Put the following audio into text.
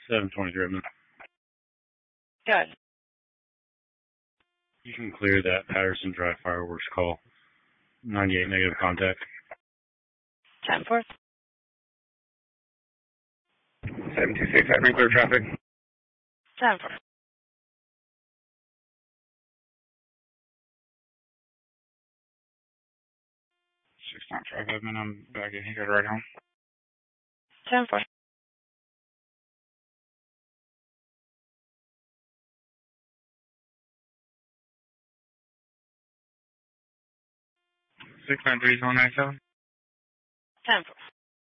723 Redmond. Good. You can clear that Patterson Drive fireworks call. 98 negative contact. 10-4. 726, admin clear traffic. 10-4. 695 admin, I'm back in. You got it right home. 10-4. Six nine three zone 97. 10-4.